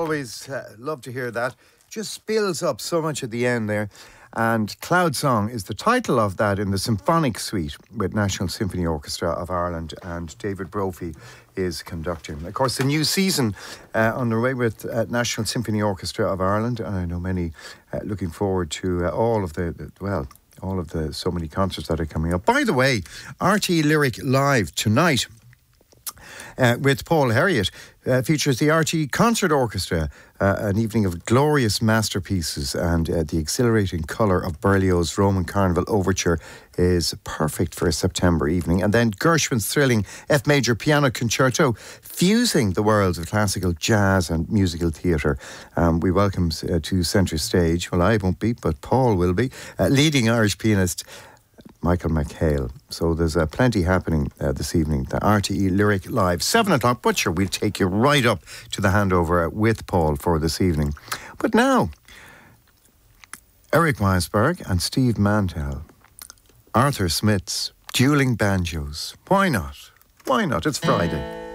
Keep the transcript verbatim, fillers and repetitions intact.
always uh, love to hear that. Just builds up so much at the end there. And Cloud Song is the title of that in the Symphonic Suite with National Symphony Orchestra of Ireland, and David Brophy is conducting. Of course, the new season uh, underway with uh, National Symphony Orchestra of Ireland, and I know many uh, looking forward to uh, all of the, the, well, all of the so many concerts that are coming up. By the way, R T E Lyric Live tonight Uh, with Paul Herriot uh, features the R T E Concert Orchestra, uh, an evening of glorious masterpieces, and uh, the exhilarating colour of Berlioz's Roman Carnival Overture is perfect for a September evening. And then Gershwin's thrilling F Major Piano Concerto, fusing the worlds of classical jazz and musical theatre. Um, we welcome uh, to centre stage, well, I won't be, but Paul will be, uh, leading Irish pianist Michael McHale. So there's uh, plenty happening uh, this evening. The R T E Lyric Live, seven o'clock. But sure, we'll take you right up to the handover with Paul for this evening. But now, Eric Weisberg and Steve Mantell, Arthur Smith's Dueling Banjos. Why not? Why not? It's Friday.